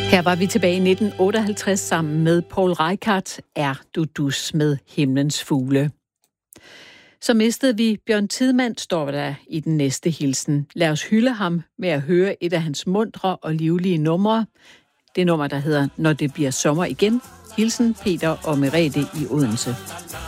Her var vi tilbage i 1958 sammen med Poul Reichhardt, Er du dus med himlens fugle. Så mistede vi Bjørn Tidemand, står der i den næste hilsen. Lad os hylde ham med at høre et af hans muntre og livlige numre. Det nummer, der hedder Når det bliver sommer igen. Hilsen Peter og Merete i Odense.